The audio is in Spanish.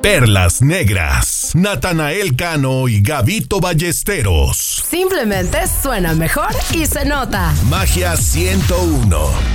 Perlas Negras, Natanael Cano y Gabito Ballesteros. Simplemente suena mejor y se nota. Magia 101.